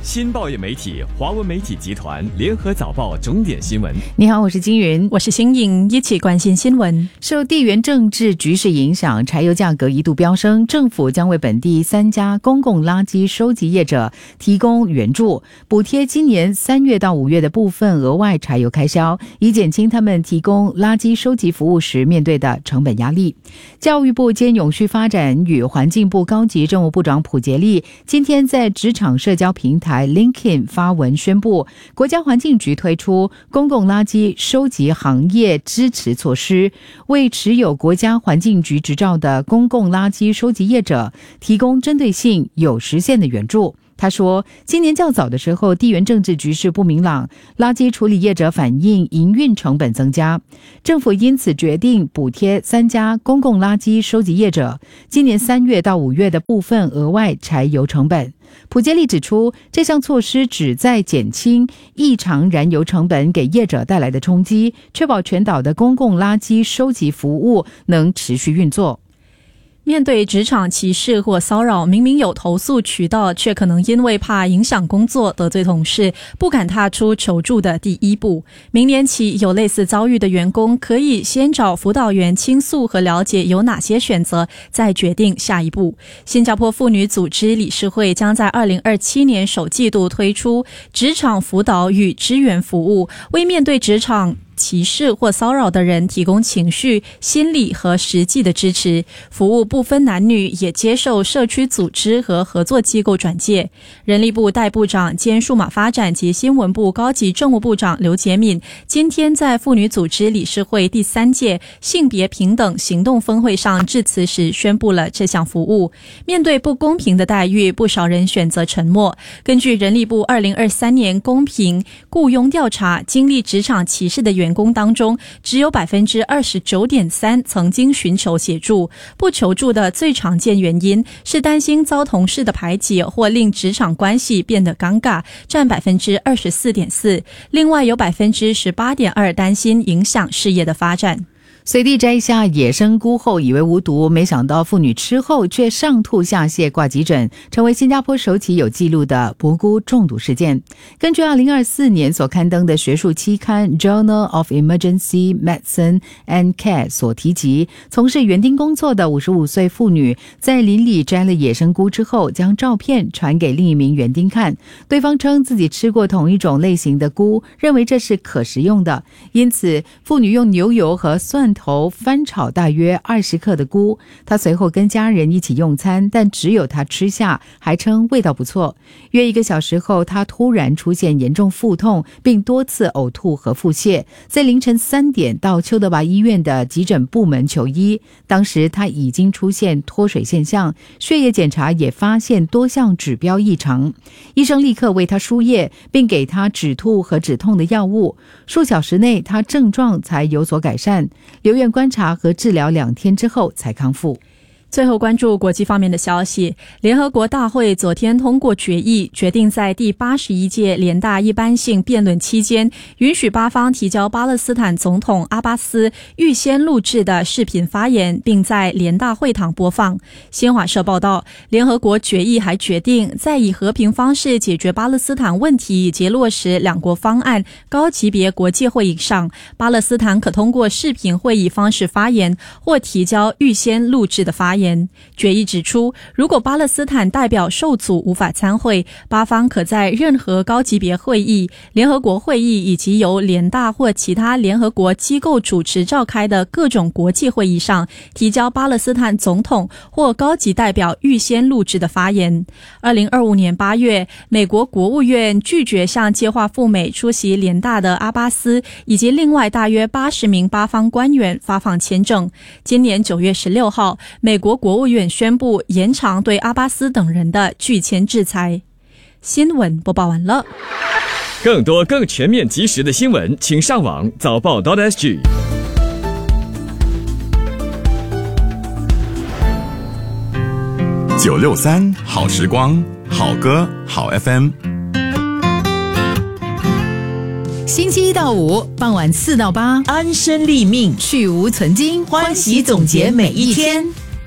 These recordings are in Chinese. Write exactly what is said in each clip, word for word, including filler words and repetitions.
新报业媒体华文媒体集团联合早报钟点新闻。 你好，我是金云， 我是新颖，一起关心新闻。 受地缘政治局势影响，柴油价格一度飙升，政府将为本地三家公共垃圾收集业者提供援助，补贴今年三月到五月的部分额外柴油开销，以减轻他们提供垃圾收集服务时面对的成本压力。教育部兼永续发展与环境部高级政务部长普杰利今天在职场社交平台 LinkedIn 发文宣布，国家环境局推出公共垃圾收集行业支持措施，为持有国家环境局执照的公共垃圾收集业者提供针对性有时限的援助。他说，今年较早的时候，地缘政治局势不明朗，垃圾处理业者反映营运成本增加，政府因此决定补贴三家公共垃圾收集业者今年三月到五月的部分额外柴油成本。普杰利指出，这项措施旨在减轻异常燃油成本给业者带来的冲击，确保全岛的公共垃圾收集服务能持续运作。 面对职场歧视或骚扰，明明有投诉渠道，却可能因为怕影响工作得罪同事，不敢踏出求助的第一步。明年起，有类似遭遇的员工可以先找辅导员倾诉和了解有哪些选择，再决定下一步。新加坡妇女组织理事会将在二零二七年首季度推出职场辅导与支援服务，为面对职场歧视或骚扰的人提供情绪、心理和实际的支持。服务不分男女，也接受社区组织和合作机构转介。人力部代部长兼数码发展及新闻部高级政务部长刘洁敏今天在妇女组织理事会第三届性别平等行动峰会上致辞时宣布了这项服务。面对不公平的待遇，不少人选择沉默。根据人力部二零二三年公平雇佣调查，经历职场歧视的员工当中，只有 百分之二十九点三 曾经寻求协助。不求助的最常见原因是担心遭同事的排挤或令职场关系变得尴尬，占 百分之二十四点四。 另外有 百分之十八点二 担心影响事业的发展。 随地摘下野生菇后以为无毒，没想到妇女吃后却上吐下泻挂急诊，成为新加坡首起有记录的蘑菇中毒事件。根据二零二四年所刊登的学术期刊 Journal of Emergency Medicine and Care 所提及，从事园丁工作的五十五岁妇女在林里摘了野生菇之后，将照片传给另一名园丁看，对方称自己吃过同一种类型的菇，认为这是可食用的，因此妇女用牛油和蒜头翻炒大约二十克的菇，她随后跟家人一起用餐，但只有她吃下，还称味道不错。约一个小时后，她突然出现严重腹痛，并多次呕吐和腹泻，在凌晨三点到邱德拔医院的急诊部门求医，当时她已经出现脱水现象，血液检查也发现多项指标异常，医生立刻为她输液，并给她止吐和止痛的药物，数小时内她症状才有所改善，留院观察和治疗两天之后才康复。 最后关注国际方面的消息，联合国大会昨天通过决议，决定在第八十一届联大一般性辩论期间，允许巴方提交巴勒斯坦总统阿巴斯预先录制的视频发言，并在联大会堂播放。新华社报道，联合国决议还决定，在以和平方式解决巴勒斯坦问题以及落实两国方案高级别国际会议上，巴勒斯坦可通过视频会议方式发言，或提交预先录制的发言。决议指出，如果巴勒斯坦代表受阻无法参会，巴方可在任何高级别会议、联合国会议以及由联大或其他联合国机构主持召开的各种国际会议上，提交巴勒斯坦总统或高级代表预先录制的发言。二零二五年八月，美国国务院拒绝向计划赴美出席联大的阿巴斯以及另外大约八十名巴方官员发放签证。今年九月十六号，美国国务院宣布延长对阿巴斯等人的拒签制裁。新闻播报完了。 更多更全面及时的新闻，请上网早报 .sg。 九六三好时光，好歌好 F M。 星期一到五傍晚四到八， 安身立命， 去无存精， 欢喜总结每一天。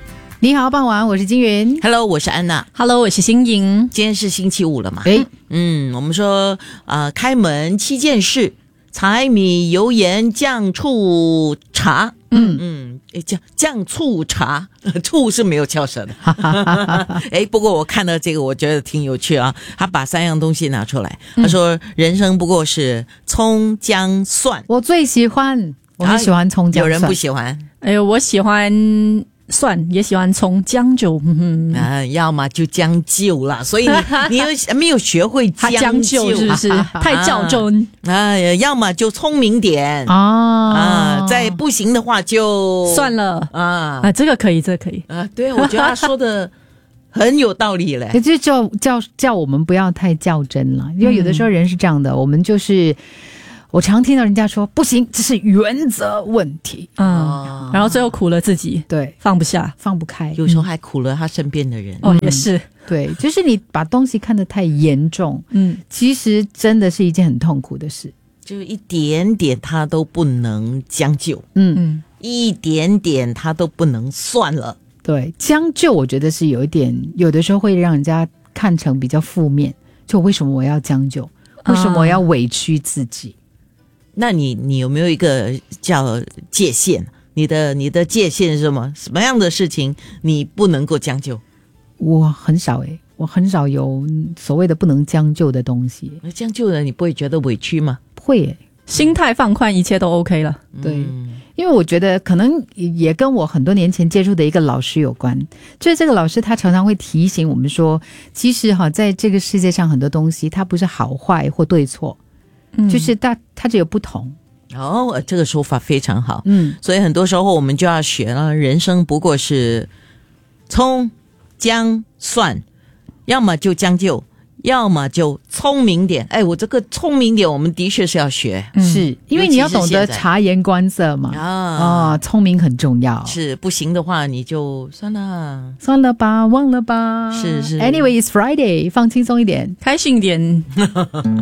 你好，傍晚，我是金云。 Hello， 我是安娜。 Hello， 我是新颖。 今天是星期五了嘛？ 诶， 嗯，我们说呃，开门七件事：柴米油盐酱醋茶。嗯嗯，诶酱酱醋茶，醋是没有翘舌的。哎，不过我看到这个，我觉得挺有趣啊。他把三样东西拿出来，他说：“人生不过是葱姜蒜。” 我最喜欢，我很喜欢葱姜蒜。 有人不喜欢？ 哎呦，我喜欢蒜，也喜欢葱，将就。嗯啊，要么就将就啦。所以你你有没有学会将就？ 将就是不是太较真啊？要么就聪明点啊啊，再不行的话就算了啊啊，这个可以，这个可以啊。对，我觉得他说的很有道理嘞。 也就叫叫叫我们不要太较真了，因为有的时候人是这样的，我们就是。我常听到人家说不行，这是原则问题， 嗯，哦、然后最后苦了自己， 对， 放不下， 放不开， 有时候还苦了他身边的人。 哦，也是， 对，就是你把东西看得太严重，嗯，其实真的是一件很痛苦的事， 就一点点他都不能将就， 嗯嗯， 一点点他都不能算了。 对，将就我觉得是有一点，有的时候会让人家看成比较负面，就为什么我要将就？为什么我要委屈自己？啊那你你有没有一个叫界限？你的你的界限是什么？什么样的事情你不能够将就？ 我很少诶、欸，我很少有所谓的不能将就的东西。 将就了，你不会觉得委屈吗？ 不会诶、欸， 心态放宽，一切都 OK 了。 对，嗯、因为我觉得可能也跟我很多年前接触的一个老师有关。就是这个老师他常常会提醒我们说，其实哈，在这个世界上很多东西它不是好坏或对错。就是它它只有不同哦，这个说法非常好。 嗯， 所以很多时候我们就要学了，人生不过是葱姜蒜，要么就将就，要么就聪明点。哎，我这个聪明点，我们的确是要学， 嗯、是因为你要懂得察言观色嘛。 啊， 哦，聪明很重要。 是不行的话，你就算了， 算了吧，忘了吧。 是是。 Anyway, it's Friday， 放轻松一点， 开心一点。